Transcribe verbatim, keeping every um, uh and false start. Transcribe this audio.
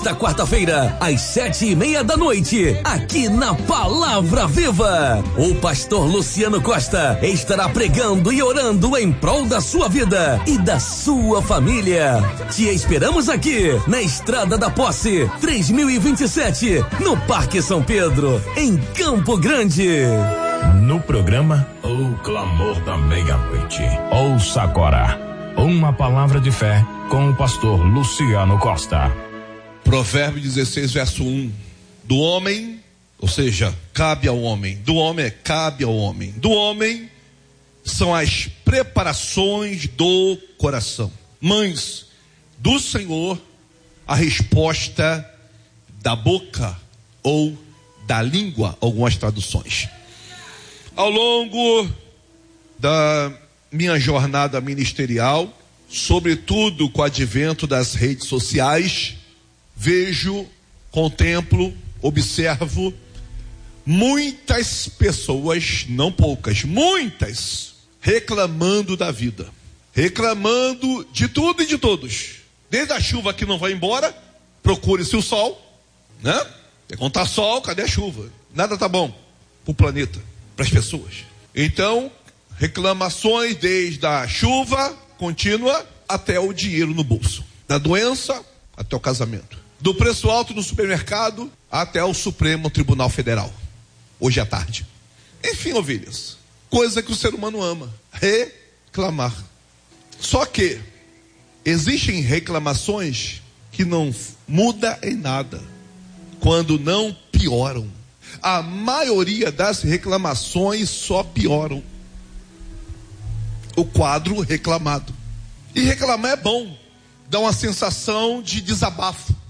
Da quarta-feira, às sete e meia da noite, aqui na Palavra Viva, o pastor Luciano Costa estará pregando e orando em prol da sua vida e da sua família. Te esperamos aqui, na Estrada da Posse, três mil e vinte e sete, no Parque São Pedro, em Campo Grande. No programa O Clamor da Meia-Noite. Ouça agora uma palavra de fé com o pastor Luciano Costa. Provérbio dezesseis, verso um. Do homem, ou seja, cabe ao homem. Do homem é cabe ao homem. Do homem são as preparações do coração. Mas do Senhor a resposta da boca ou da língua, algumas traduções. Ao longo da minha jornada ministerial, sobretudo com o advento das redes sociais, vejo, contemplo, observo muitas pessoas, não poucas, muitas, reclamando da vida, reclamando de tudo e de todos. Desde a chuva que não vai embora, procure-se o sol, né? Perguntar sol, cadê a chuva? Nada tá bom para o planeta, para as pessoas. Então, reclamações desde a chuva contínua até o dinheiro no bolso, da doença até o casamento, do preço alto no supermercado até o Supremo Tribunal Federal, hoje à tarde. Enfim, ovelhas, coisa que o ser humano ama, reclamar. Só que existem reclamações que não muda em nada, quando não pioram. A maioria das reclamações só pioram o quadro reclamado. E reclamar é bom, dá uma sensação de desabafo.